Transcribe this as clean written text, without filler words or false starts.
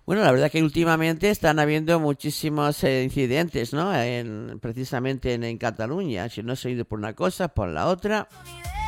Bueno, la verdad que últimamente están habiendo muchísimos incidentes, ¿no? Precisamente en Cataluña. Si no se ha ido por una cosa, por la otra.